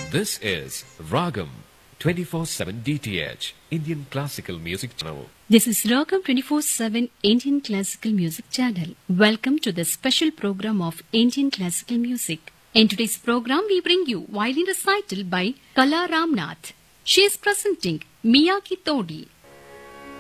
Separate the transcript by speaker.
Speaker 1: This is Ragam 24/7 DTH Indian Classical Music Channel.
Speaker 2: This is Ragam 24/7 Indian Classical Music Channel. Welcome to the special program of Indian Classical Music. In today's program, we bring you violin recital by Kala Ramnath. She is presenting Miyaki Todi.